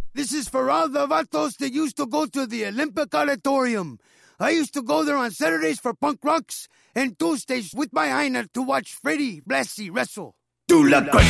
This is for all the vatos that used to go to the Olympic Auditorium. I used to go there on Saturdays for punk rocks and Tuesdays with my Heiner to watch Freddie Blassie wrestle.